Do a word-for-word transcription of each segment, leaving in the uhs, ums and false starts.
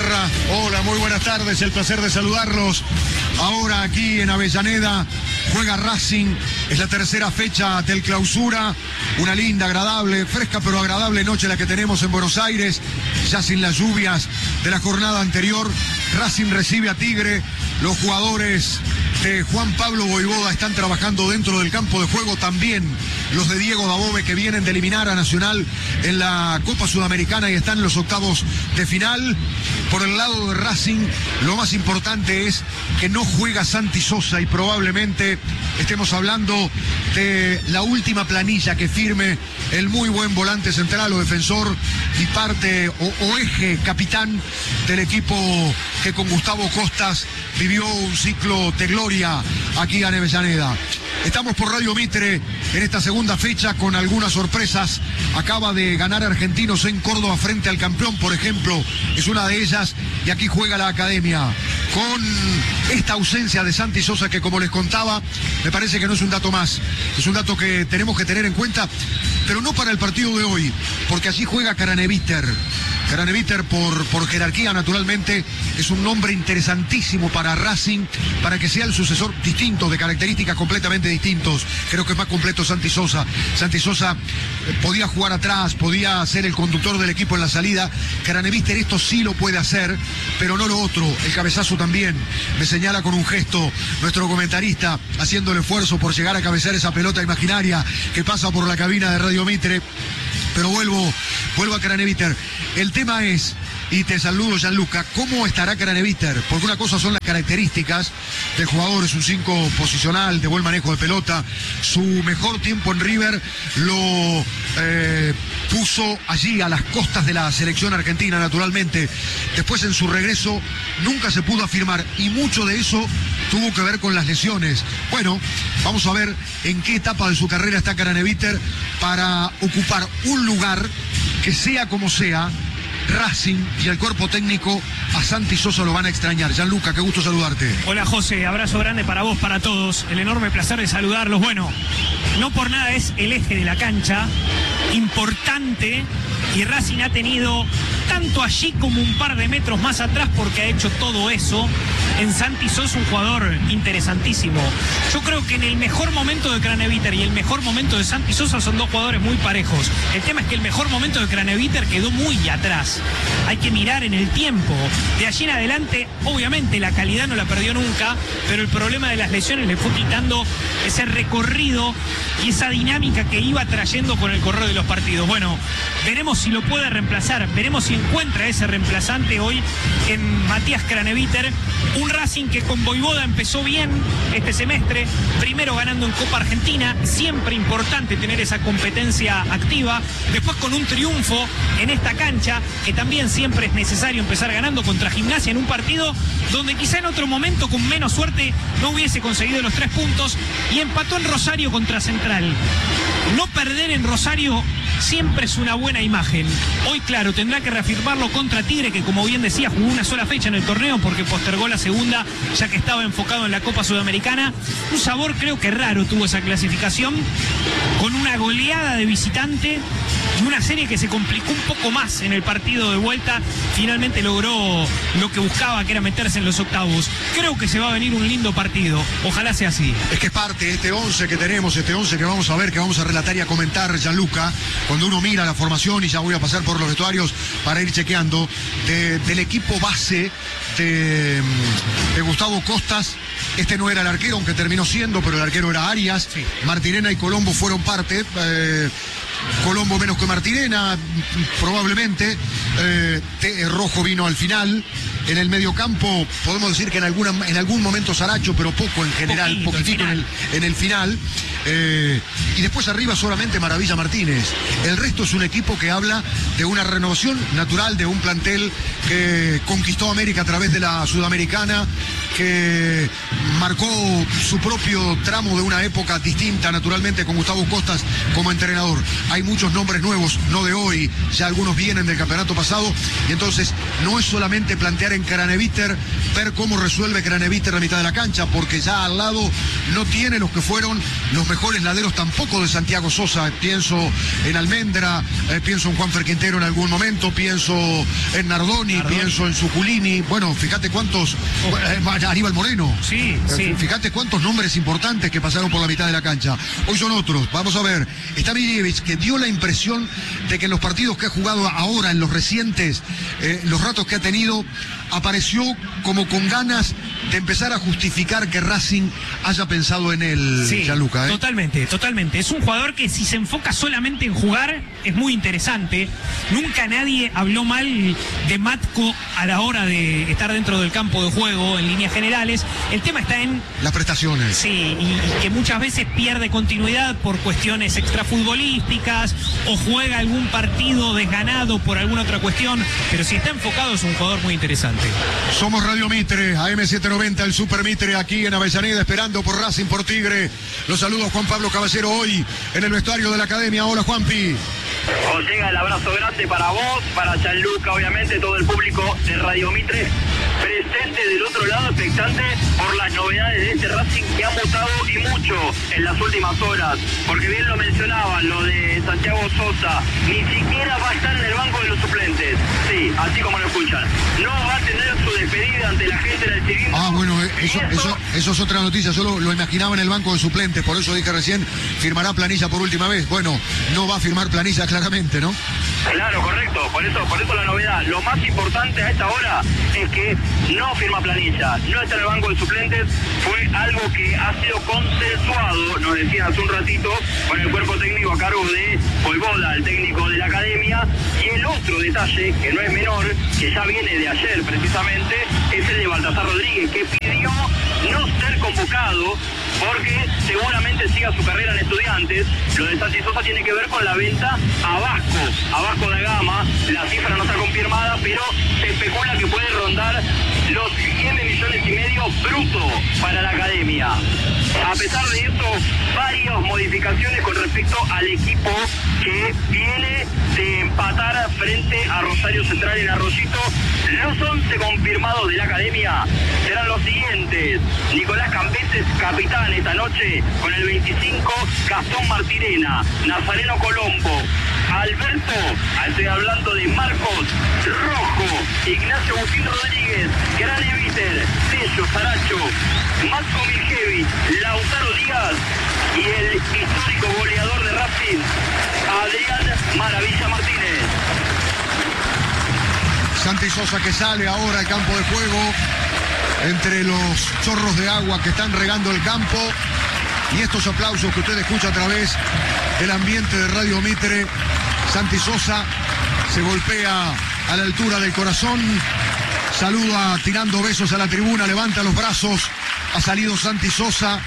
Ibarra. Hola, muy buenas tardes, el placer de saludarlos. Ahora aquí en Avellaneda juega Racing, es la tercera fecha del clausura, una linda, agradable, fresca pero agradable noche la que tenemos en Buenos Aires, ya sin las lluvias de la jornada anterior. Racing recibe a Tigre, los jugadores de Juan Pablo Voivoda están trabajando dentro del campo de juego, también los de Diego Dabove, que vienen de eliminar a Nacional en la Copa Sudamericana y están en los octavos de final. Por el lado de Racing, lo más importante es que no juega Santi Sosa y probablemente estemos hablando de la última planilla que firme el muy buen volante central o defensor y parte o, o eje capitán del equipo que con Gustavo Costas vivió un ciclo de gloria aquí en Avellaneda. Estamos por Radio Mitre en esta segunda fecha con algunas sorpresas. Acaba de ganar Argentinos en Córdoba frente al campeón, por ejemplo, es una de ellas, y aquí juega la Academia. Con esta ausencia de Santi Sosa, que como les contaba, me parece que no es un dato más, es un dato que tenemos que tener en cuenta, pero no para el partido de hoy, porque allí juega Craneviter. Craneviter por, por jerarquía, naturalmente, es un nombre interesantísimo para Racing, para que sea el sucesor distinto, de características completamente distintos. Creo que es más completo Santi Sosa. Santi Sosa eh, podía jugar atrás, podía ser el conductor del equipo en la salida. Craneviter esto sí lo puede hacer, pero no lo otro. El cabezazo también. Me señala con un gesto nuestro comentarista, haciendo el esfuerzo por llegar a cabecear esa pelota imaginaria que pasa por la cabina de Radio Mitre. Pero vuelvo, vuelvo a Craneviter. El tema es, y te saludo Gianluca, ¿cómo estará Craneviter? Porque una cosa son las características del jugador, es un cinco posicional, de buen manejo de pelota. Su mejor tiempo en River lo eh, puso allí a las costas de la selección argentina, naturalmente. Después en su regreso nunca se pudo afirmar y mucho de eso tuvo que ver con las lesiones. Bueno, vamos a ver en qué etapa de su carrera está Craneviter para ocupar un lugar que, sea como sea, Racing y el cuerpo técnico a Santi Sosa lo van a extrañar. Gianluca, qué gusto saludarte. Hola José, abrazo grande para vos, para todos. El enorme placer de saludarlos. Bueno, no por nada es el eje de la cancha, importante, y Racing ha tenido tanto allí como un par de metros más atrás porque ha hecho todo eso. En Santi Sosa, un jugador interesantísimo. Yo creo que en el mejor momento de Craneviter y el mejor momento de Santi Sosa son dos jugadores muy parejos. El tema es que el mejor momento de Craneviter quedó muy atrás. Hay que mirar en el tiempo. De allí en adelante, obviamente la calidad no la perdió nunca, pero el problema de las lesiones le fue quitando ese recorrido y esa dinámica que iba trayendo con el correr de los partidos. Bueno, veremos si lo puede reemplazar, veremos si encuentra ese reemplazante hoy en Matías Craneviter. Un Racing que con Voivoda empezó bien este semestre, primero ganando en Copa Argentina, siempre importante tener esa competencia activa, después con un triunfo en esta cancha, que también siempre es necesario empezar ganando contra Gimnasia en un partido donde quizá en otro momento con menos suerte no hubiese conseguido los tres puntos, y empató en Rosario contra Central. No perder en Rosario siempre es una buena imagen. Hoy, claro, tendrá que reafirmarlo contra Tigre, que como bien decía, jugó una sola fecha en el torneo porque postergó la segunda, ya que estaba enfocado en la Copa Sudamericana. Un sabor creo que raro tuvo esa clasificación, con una goleada de visitante y una serie que se complicó un poco más en el partido de vuelta. Finalmente logró lo que buscaba, que era meterse en los octavos. Creo que se va a venir un lindo partido, ojalá sea así. Es que es parte de este once que tenemos, este once que vamos a ver, que vamos a relatar y a comentar, Gianluca, cuando uno mira la formación, y ya voy a pasar por los vestuarios para ir chequeando, de, del equipo base de, de Gustavo Costas. Este no era el arquero, aunque terminó siendo, pero el arquero era Arias. Sí. Martirena y Colombo fueron parte. Eh, Colombo menos que Martirena, probablemente. Eh, Rojo vino al final. En el mediocampo podemos decir que en, alguna, en algún momento Saracho, pero poco en general, poquito, poquitito en el, en el final. Eh, y después arriba solamente Maravilla Martínez. El resto es un equipo que habla de una renovación natural de un plantel que conquistó América a través de la Sudamericana, que marcó su propio tramo de una época distinta, naturalmente, con Gustavo Costas como entrenador. Hay muchos nombres nuevos, no de hoy, ya algunos vienen del campeonato pasado. pasado, y entonces no es solamente plantear en Craneviter, ver cómo resuelve Craneviter la mitad de la cancha, porque ya al lado no tiene los que fueron los mejores laderos tampoco de Santiago Sosa. Pienso en Almendra, eh, pienso en Juanfer Quintero en algún momento, pienso en Nardoni, Nardoni. pienso en Suculini. Bueno, fíjate cuántos, oh. eh, Aníbal Moreno. Sí, eh, sí. Fíjate cuántos nombres importantes que pasaron por la mitad de la cancha. Hoy son otros. Vamos a ver. Está Miljevic, que dio la impresión de que en los partidos que ha jugado ahora, en los recientes, eh, los ratos que ha tenido, apareció como con ganas de empezar a justificar que Racing haya pensado en él, sí, Gianluca, ¿eh? Totalmente, totalmente. Es un jugador que si se enfoca solamente en jugar es muy interesante. Nunca nadie habló mal de Matko a la hora de estar dentro del campo de juego en líneas generales. El tema está en las prestaciones. Sí, y, y que muchas veces pierde continuidad por cuestiones extrafutbolísticas o juega algún partido desganado por alguna otra cuestión, pero si está enfocado es un jugador muy interesante. Somos Radio Mitre, A M setecientos noventa, el Super Mitre, aquí en Avellaneda, esperando por Racing, por Tigre. Los saludos Juan Pablo Caballero hoy en el vestuario de la Academia. Hola, Juanpi. Os llega el abrazo grande para vos, para Gianluca, obviamente, todo el público de Radio Mitre, presente del otro lado, expectante por las novedades de este Racing que ha mutado y mucho en las últimas horas, porque bien lo mencionaban, lo de Santiago Sosa, ni siquiera va a estar en el banco de los suplentes, sí, así como lo escuchan, no va a tener su despedida ante la gente en el cilindro. Ah, bueno, eso, eso, eso es otra noticia, yo lo, lo imaginaba en el banco de suplentes, por eso dije recién, firmará planilla por última vez. Bueno, no va a firmar planilla claramente, ¿no? Claro, correcto, por eso, por eso la novedad. Lo más importante a esta hora es que no firma planilla, no está en el banco de suplentes, fue algo que ha sido consensuado, nos decían hace un ratito, con el cuerpo técnico a cargo de Voivoda, el técnico de la Academia. Y el otro detalle, que no es menor, que ya viene de ayer precisamente, es el de Baltasar Rodríguez, que pidió no ser convocado porque seguramente siga su carrera en Estudiantes. Lo de Santi Sosa tiene que ver con la venta a Vasco, a Vasco da Gama. La cifra no está confirmada, pero se especula que puede rondar los siete millones y medio bruto para la Academia. A pesar de eso, varias modificaciones con respecto al equipo que viene de empatar frente a Rosario Central en Arroyito. Los once confirmados de la Academia serán los siguientes: Nicolás Cambeses, capitán esta noche con el veinticinco, Gastón Martirena, Nazareno Colombo, Alberto, estoy hablando de Marcos Rojo, Ignacio Agustín Rodríguez, Craneviter, Tello Saracho, Matko Miljevic, Lautaro Díaz y el histórico goleador de Racing, Adrián Maravilla Martínez. Santi Sosa que sale ahora al campo de juego entre los chorros de agua que están regando el campo y estos aplausos que usted escucha a través del ambiente de Radio Mitre. Santi Sosa se golpea a la altura del corazón, saluda tirando besos a la tribuna, levanta los brazos. Ha salido Santi Sosa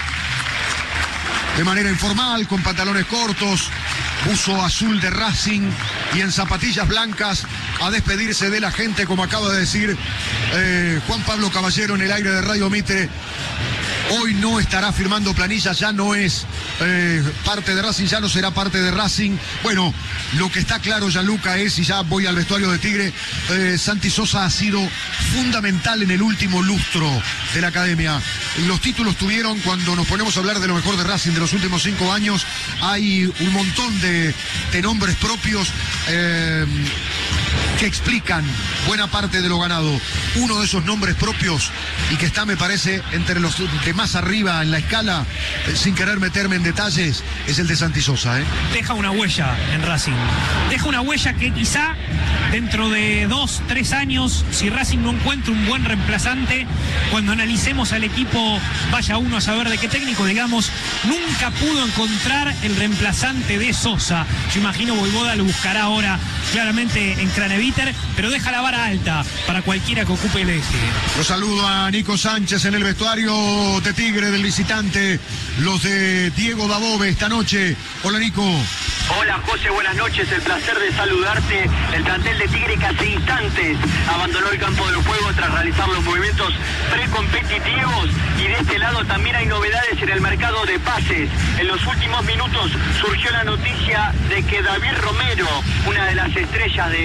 de manera informal, con pantalones cortos, buzo azul de Racing y en zapatillas blancas, a despedirse de la gente, como acaba de decir eh, Juan Pablo Caballero en el aire de Radio Mitre. Hoy no estará firmando planilla, ya no es eh, parte de Racing, ya no será parte de Racing. Bueno, lo que está claro, Gianluca, es, y ya voy al vestuario de Tigre, eh, Santi Sosa ha sido fundamental en el último lustro de la Academia. Los títulos tuvieron, cuando nos ponemos a hablar de lo mejor de Racing de los últimos cinco años, hay un montón de, de nombres propios eh, que explican buena parte de lo ganado. Uno de esos nombres propios, y que está, me parece, entre los de más arriba en la escala, eh, sin querer meterme en detalles, es el de Santi Sosa, ¿eh? Deja una huella en Racing. Deja una huella que quizá dentro de dos, tres años, si Racing no encuentra un buen reemplazante, cuando analicemos al equipo, vaya uno a saber de qué técnico, digamos, nunca pudo encontrar el reemplazante de Sosa. Yo imagino Voivoda lo buscará ahora claramente en Craneviter, pero deja la vara alta para cualquiera que ocupe el eje. Lo saludo a Nico Sánchez en el vestuario de Tigre del visitante, los de Diego Dabove esta noche. Hola, Nico. Hola, José, buenas noches, el placer de saludarte. El plantel de Tigre que hace instantes abandonó el campo de juego tras realizar los movimientos precompetitivos, y de este lado también hay novedades en el mercado de pases. En los últimos minutos surgió la noticia de que David Romero, una de las estrellas de, de Tigre,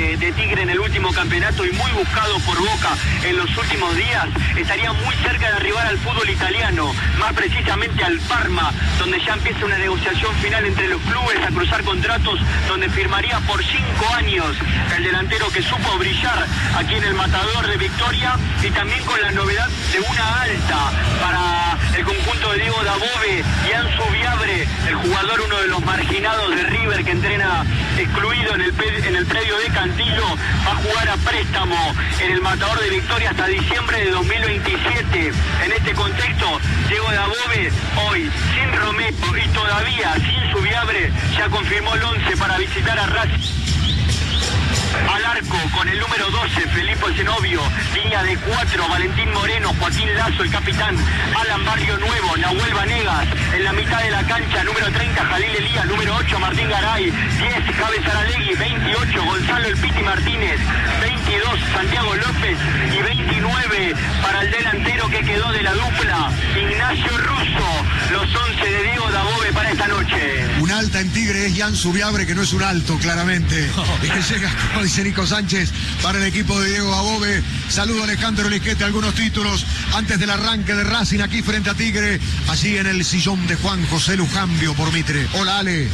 Tigre en el último campeonato y muy buscado por Boca en los últimos días, estaría muy cerca de arribar al fútbol italiano, más precisamente al Parma, donde ya empieza una negociación final entre los clubes a cruzar contratos, donde firmaría por cinco años el delantero que supo brillar aquí en el Matador de Victoria, y también con la novedad de una alta para el conjunto de Diego Dabove y Ansu Viabre, el jugador, uno de los marginados de River que entrena excluido en el, en el predio de Cantillo, va a jugar a préstamo en el Matador de Victoria hasta diciembre de dos mil veintisiete. En este contexto, Diego Dabove hoy sin Romero y todavía sin su Viabre ya confirmó el once para visitar a Racing. Al arco con el número doce, Felipe Zenobio. Línea de cuatro, Valentín Moreno, Joaquín Lazo, el capitán, Alan Barrio Nuevo, Nahuel Vanegas. En la mitad de la cancha, número treinta, Jalil Elías, número ocho, Martín Garay, diez, Javes Saralegui, veintiocho, Gonzalo El Piti Martínez, veintidós, Santiago López y veintinueve para el delantero que quedó de la dupla, Ignacio Russo. Los once de Diego Dabove para esta noche. Un alta en Tigre es Jan Subiabre, que no es un alto, claramente. Y que llega, como dice Nico Sánchez, para el equipo de Diego Dabove. Saludo a Alejandro Lisquete, algunos títulos antes del arranque de Racing aquí frente a Tigre, allí en el sillón de Juan José Lujambio por Mitre. Hola, Ale.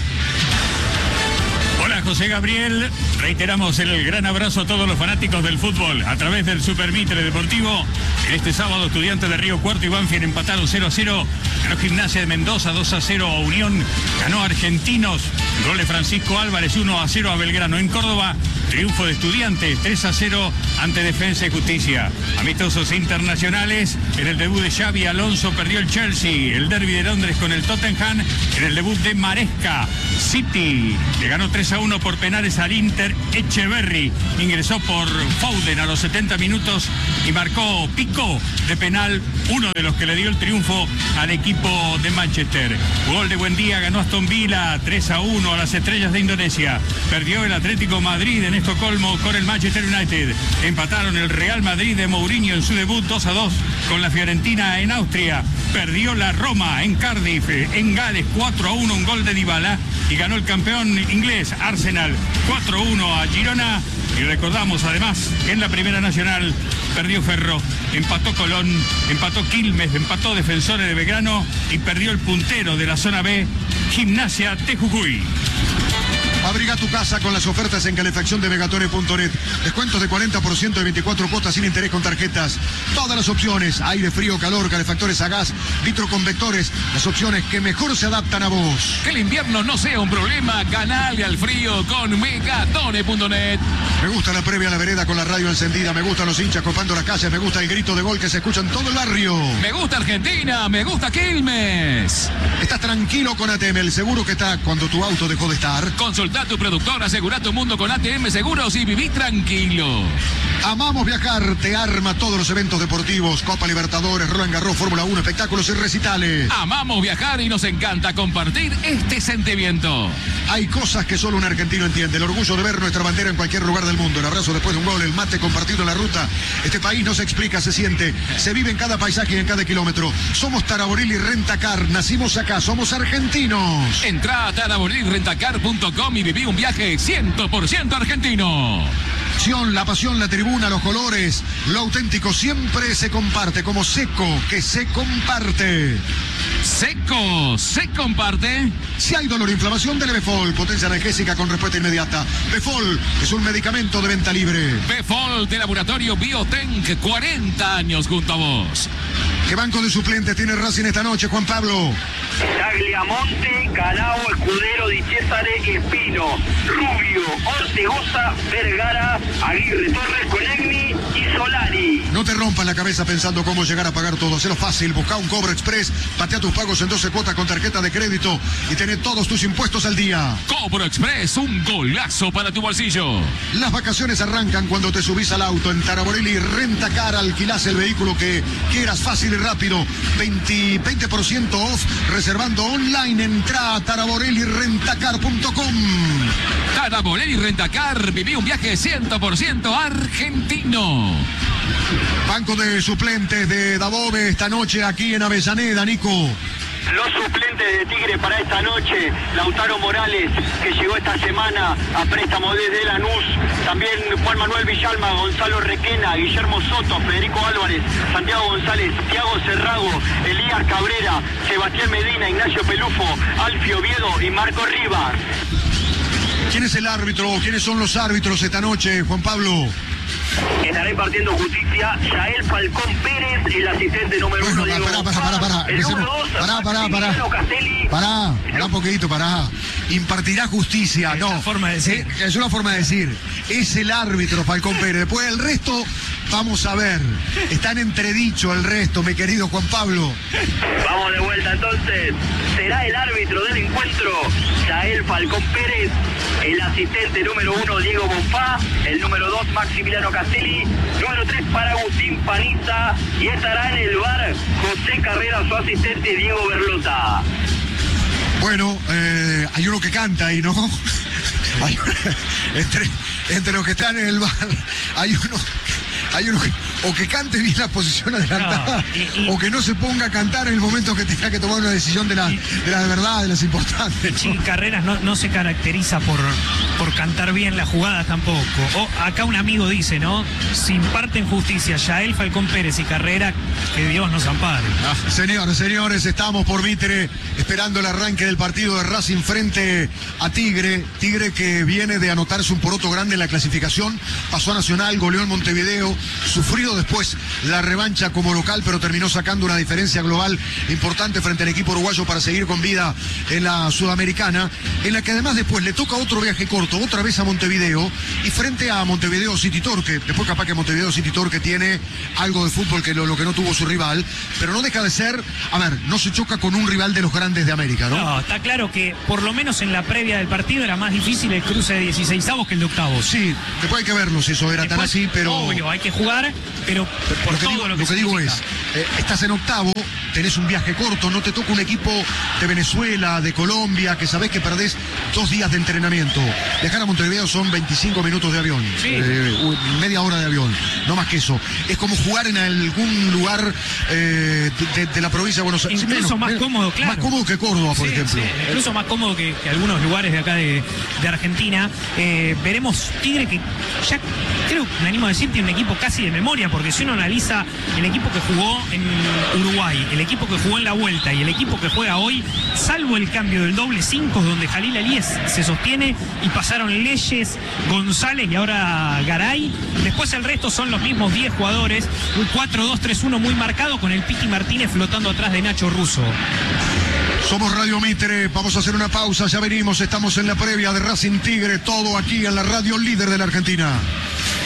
Hola, José Gabriel. Reiteramos el gran abrazo a todos los fanáticos del fútbol a través del Super Mitre Deportivo. En este sábado, Estudiantes de Río Cuarto y Banfield empataron cero a cero. Ganó Gimnasia de Mendoza dos a cero a Unión. Ganó Argentinos. Gol de Francisco Álvarez uno a cero a Belgrano. En Córdoba, triunfo de Estudiantes tres a cero ante Defensa y Justicia. Amistosos internacionales. En el debut de Xavi Alonso perdió el Chelsea. El derbi de Londres con el Tottenham. En el debut de Maresca, City le ganó tres a uno por penales al Inter. Echeverry ingresó por Foden a los setenta minutos y marcó Pico de penal, uno de los que le dio el triunfo al equipo de Manchester. Gol de Buendía, ganó Aston Villa tres a uno a las Estrellas de Indonesia. Perdió el Atlético Madrid en Estocolmo con el Manchester United. Empataron el Real Madrid de Mourinho en su debut dos a dos con la Fiorentina en Austria. Perdió la Roma en Cardiff, en Gales cuatro a uno, un gol de Dybala, y ganó el campeón inglés Arsenal cuatro a uno a Girona. Y recordamos además que en la Primera Nacional perdió Ferro, empató Colón, empató Quilmes, empató Defensores de Belgrano y perdió el puntero de la zona B, Gimnasia de Jujuy. Abriga tu casa con las ofertas en calefacción de Megatone punto net. Descuentos de cuarenta por ciento de veinticuatro cuotas sin interés con tarjetas. Todas las opciones, aire, frío, calor, calefactores a gas, vitroconvectores, las opciones que mejor se adaptan a vos. Que el invierno no sea un problema, ganale al frío con Megatone punto net. Me gusta la previa a la vereda con la radio encendida, me gustan los hinchas copando las calles, me gusta el grito de gol que se escucha en todo el barrio. Me gusta Argentina, me gusta Quilmes. Estás tranquilo con A T M, el seguro que está cuando tu auto dejó de estar. Consulta a tu productor, asegura tu mundo con A T M Seguros y viví tranquilo. Amamos viajar, te arma todos los eventos deportivos, Copa Libertadores, Roland Garros, Fórmula uno, espectáculos y recitales. Amamos viajar y nos encanta compartir este sentimiento. Hay cosas que solo un argentino entiende, el orgullo de ver nuestra bandera en cualquier lugar del mundo, el abrazo después de un gol, el mate compartido en la ruta. Este país no se explica, se siente, se vive en cada paisaje y en cada kilómetro. Somos Taraborelli Rentacar, nacimos acá, somos argentinos. Entrá a taraborelli rentacar punto com y viví un viaje cien por ciento argentino. La pasión, la tribuna, los colores, lo auténtico siempre se comparte, como Seco, que se comparte. Seco, se comparte. Si hay dolor o inflamación, dele Befol, potencia analgésica con respuesta inmediata. Befol es un medicamento de venta libre. Befol de Laboratorio Biotenc, cuarenta años junto a vos. ¿Qué banco de suplentes tiene Racing esta noche, Juan Pablo? Tagliamonte, Calao, Escudero, Di Césare, Espino, Rubio, Ortegoza, Vergara, Aguirre Torres, Conegni y Solari. No te rompas la cabeza pensando cómo llegar a pagar todo. Hacelo fácil, busca un Cobro Express, patea tus pagos en doce cuotas con tarjeta de crédito y tené todos tus impuestos al día. Cobro Express, un golazo para tu bolsillo. Las vacaciones arrancan cuando te subís al auto. En Taraborelli Rentacar alquilás el vehículo que quieras, fácil y rápido. veinte por ciento off reservando online. Entrá a taraborelli rentacar punto com. Taraborelli Rentacar, viví un viaje cien por ciento argentino. Banco de suplentes de Dabove esta noche aquí en Avellaneda, Nico. los suplentes de Tigre para esta noche: Lautaro Morales, que llegó esta semana a préstamo desde Lanús, también Juan Manuel Villalma, Gonzalo Requena, Guillermo Soto, Federico Álvarez, Santiago González, Thiago Cerrago, Elías Cabrera, Sebastián Medina, Ignacio Pelufo, Alfio Oviedo y Marco Rivas. ¿Quién es el árbitro? ¿Quiénes son los árbitros esta noche, Juan Pablo? Estará impartiendo justicia Yael Falcón Pérez, el asistente número Bueno, uno. Diego pará, pará, pará, pará. El Empecemos. número dos, Pará, pará, pará. Maximiliano Castelli. Pará, pará un poquito, pará. Impartirá justicia, Es no. una forma de decir. Eh, Es una forma de decir. Es el árbitro Falcón Pérez. Después el resto, vamos a ver. Está en entredicho el resto, mi querido Juan Pablo. Vamos de vuelta entonces. Será el árbitro del encuentro Yael Falcón Pérez, el asistente número uno Diego Bonfá, el número dos Maximiliano Castelli, número tres para Agustín Paniza, y estará en el bar José Carrera, su asistente Diego Berlota. Bueno, eh, hay uno que canta ahí, ¿no? Hay- entre, entre los que están en el bar, hay uno, hay uno que, o que cante bien la posición adelantada, No, y- y- o que no se ponga a cantar en el momento que tenga que tomar una decisión de la, de la de verdad, de las importantes. Sí, Carreras no, no se caracteriza por, por cantar bien la jugada tampoco. O, acá un amigo dice, ¿no? Si imparten justicia Yael Falcón Pérez y Carrera, que Dios nos ampare. Ah, señores, señores, estamos por Mitre esperando el arranque del partido de Racing frente a Tigre. Tigre que viene de anotarse un poroto grande en la clasificación, pasó a Nacional, goleó en Montevideo, sufrido después la revancha como local, pero terminó sacando una diferencia global importante frente al equipo uruguayo para seguir con vida en la Sudamericana, en la que además después le toca otro viaje corto, otra vez a Montevideo, y frente a Montevideo City Torque. Después capaz que Montevideo City Torque tiene algo de fútbol que lo, lo que no tuvo su rival, pero no deja de ser, a ver, no se choca con un rival de los grandes de América, ¿no? No, está claro que por lo menos en la previa del partido era más difícil el cruce de dieciseisavos que el de octavos. Sí, después hay que verlo si eso era tan Después, así, pero... Obvio, hay que jugar, pero por Lo que todo digo, lo lo que, que digo es, significa. eh, estás en octavo, tenés un viaje corto, no te toca un equipo de Venezuela, de Colombia, que sabés que perdés dos días de entrenamiento. Viajar a Montevideo son veinticinco minutos de avión, Sí. eh, media hora de avión, no más que eso. Es como jugar en algún lugar eh, de, de la provincia de Buenos Aires. Incluso más cómodo, claro. Más cómodo que Córdoba, por Sí, ejemplo. sí, incluso más cómodo que, que algunos lugares de acá de, de Argentina. Eh, veremos Tigre, que ya creo, me animo a decir, tiene un equipo casi de memoria, porque si uno analiza el equipo que jugó en Uruguay, el equipo que jugó en la vuelta y el equipo que juega hoy, salvo el cambio del doble cinco, donde Jalil Alíes se sostiene y pasaron Leyes, González y ahora Garay, después el resto son los mismos diez jugadores, un cuatro dos tres uno muy marcado, con el Piti Martínez flotando atrás de Nacho Russo. Somos Radio Mitre, vamos a hacer una pausa, ya venimos, estamos en la previa de Racing Tigre, todo aquí en la radio líder de la Argentina.